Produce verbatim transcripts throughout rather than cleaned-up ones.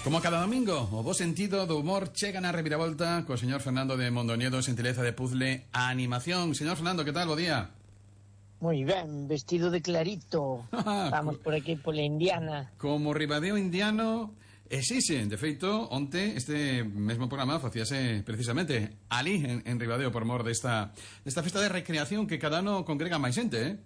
Como cada domingo, o bo sentido do humor chega na reviravolta co señor Fernando de Mondoñedo, xentileza de puzzle a animación. Señor Fernando, que tal? Bo día. Moi ben, vestido de clarito. Vamos por aquí pola Indiana. Como Ribadeo indiano, e sí, sí, de feito, onte este mesmo programa facíase precisamente ali, en, en Ribadeo, por mor desta, desta festa de recreación que cada ano congrega máis xente, eh?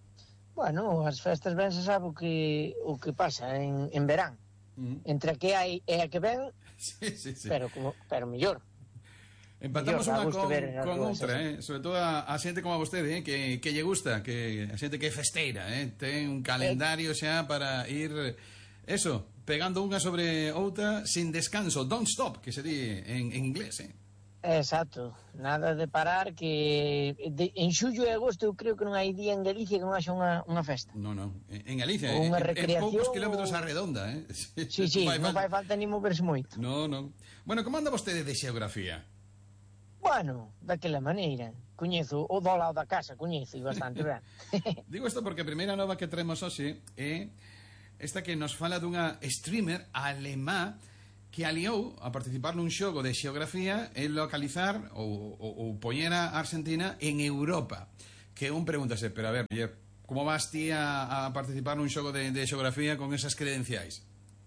Bueno, as festas ben se sabe o que, o que pasa en, en verán. Mm. Entre a que hai e a que ven, sí, sí, sí. Pero, como, pero mellor. Empatamos unha con, con outra, eh? Sobre todo a, a xente como a vostede, eh? que, que lle gusta, que a xente que é festeira, eh? Ten un calendario xa para ir, eso, pegando unha sobre outra sin descanso, don't stop, que se di en, en inglés, eh? Exacto, nada de parar, que de, en xullo e agosto eu creo que non hai día en Galicia que non haxa unha, unha festa. No, no, en Galicia, en, en poucos kilómetros a redonda, eh? Sí, sí, non, non fai falta ni moverse moito. No, no. Bueno, como anda vostede de xeografía? Bueno, daquela maneira. Coñezo o do lado da casa, coñezo bastante ben. Digo isto porque a primeira nova que traemos hoxe é esta que nos fala dunha streamer alemá que aliou a participar nun xogo de xeografía e localizar ou, ou, ou poñer a Argentina en Europa. Que un pregúntase, pero a ver, como vas ti a, a participar nun xogo de, de xeografía con esas credenciais?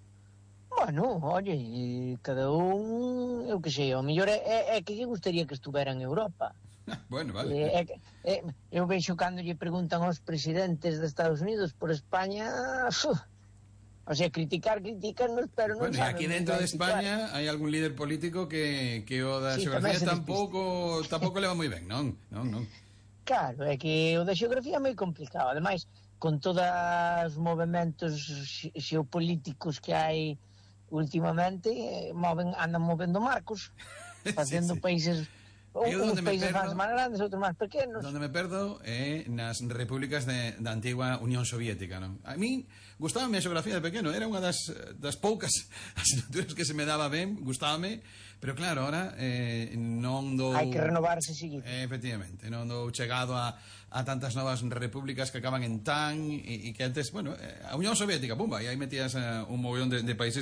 Bueno, oye, cada un, eu que sei, o mellor é, é, é que lle gustaría que estuvera en Europa. Bueno, vale. É, é, é, eu vexo cando lle preguntan aos presidentes de Estados Unidos por España, uf, o sea, criticar, criticarnos, pero non bueno, saben. Bueno, aquí dentro de España hai algún líder político que, que o da sí, xeografía tampouco tampouco leva moi ben, non? Non, non. Claro, é que o da xeografía é moi complicado. Ademais, con todos os movimentos xeopolíticos que hai últimamente, moven, andan movendo marcos, facendo sí, sí. países... Uns países perdo, máis grandes, outros máis pequenos. Donde me perdo é nas repúblicas de, da antigua Unión Soviética, non? A mí gustábame a xeografía de pequeno, era unha das, das poucas asignaturas que se me daba ben, gustábame, pero claro, ahora eh, non dou... Hai que renovarse seguido. Eh, efectivamente, non dou chegado a, a tantas novas repúblicas que acaban en tan, e, e que antes, bueno, a Unión Soviética, pumba, e aí metías uh, un mogollón de, de países